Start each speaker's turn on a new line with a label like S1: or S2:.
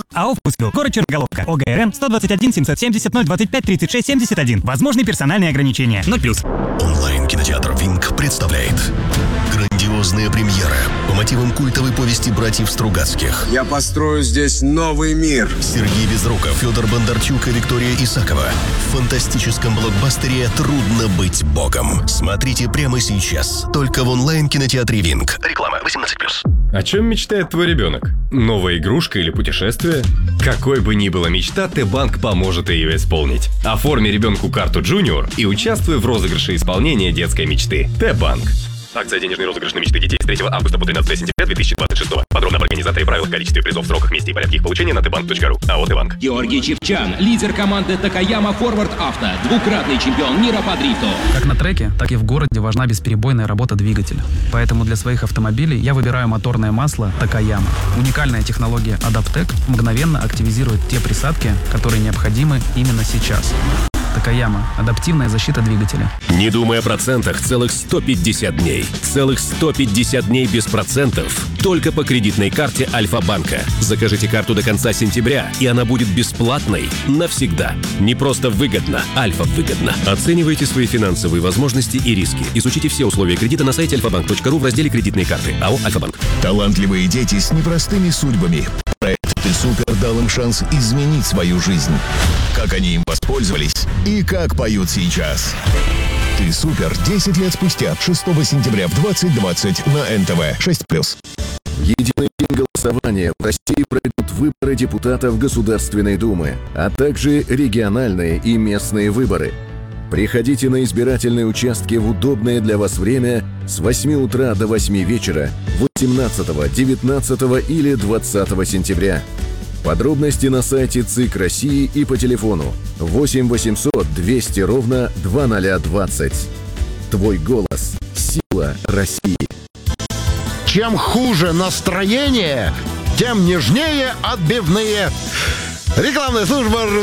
S1: АО «Вкусвилл», город Черноголовка, ОГРН 121 770 025 36 71. Возможны персональные ограничения. 0+.
S2: Онлайн-кинотеатр «Винг» представляет грандиозная премьера по мотивам культовой повести братьев Стругацких.
S3: Я построю здесь новый мир.
S2: Сергей Безруков, Федор Бондарчук и Виктория Исакова. В фантастическом блокбастере «Трудно быть богом». Смотрите прямо сейчас. Только в онлайн-кинотеатре «Винг». Реклама 18+.
S4: О чем мечтает твой ребенок? Новая игрушка или путешествие? Какой бы ни была мечта, Т-банк поможет ее исполнить. Оформи ребенку карту Junior и участвуй в розыгрыше исполнения детской мечты. Т-банк. Акция «Денежный розыгрыш на мечты детей» с 3 августа по 13 сентября 2026. Подробно об организаторе, правилах, количестве призов, сроках, месте и порядке их получения на tbank.ru. АО «Т-банк».
S5: Георгий Чевчан, лидер команды Такаяма Форвард Авто, двукратный чемпион мира по дрифту.
S6: Как на треке, так и в городе важна бесперебойная работа двигателя. Поэтому для своих автомобилей я выбираю моторное масло Такаяма. Уникальная технология Адаптек мгновенно активизирует те присадки, которые необходимы именно сейчас. Такаяма. Адаптивная защита двигателя.
S7: Не думай о процентах целых 150 дней. Целых 150 дней без процентов. Только по кредитной карте Альфа-банка. Закажите карту до конца сентября, и она будет бесплатной навсегда. Не просто выгодно, Альфа выгодно. Оценивайте свои финансовые возможности и риски. Изучите все условия кредита на сайте alfabank.ru в разделе «Кредитные карты». АО «Альфа-банк».
S2: Талантливые дети с непростыми судьбами. Проект «Ты супер» дал им шанс изменить свою жизнь. Как они им воспользовались и как поют сейчас. «Ты супер» 10 лет спустя, 6 сентября в 20:20 на НТВ 6+.
S7: Единый день голосования в России пройдут выборы депутатов Государственной Думы, а также региональные и местные выборы. Приходите на избирательные участки в удобное для вас время с 8 утра до 8 вечера 18, 19 или 20 сентября. Подробности на сайте ЦИК России и по телефону 8 800 200 ровно 2020. Твой голос – сила России.
S8: Чем хуже настроение, тем нежнее отбивные. Рекламная служба